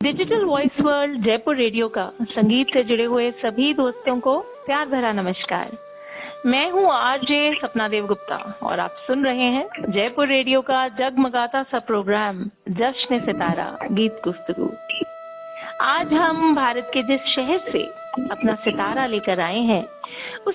Digital voice world Jaipur radio का संगीत से जुड़े हुए सभी दोस्तों को प्यार भरा नमस्कार। मैं हूँ आरजे सपना देव गुप्ता और आप सुन रहे हैं जयपुर रेडियो का जगमगाता सा प्रोग्राम जश्न सितारा गीत गुफ्तगू। आज हम भारत के जिस शहर से अपना सितारा लेकर आए हैं उस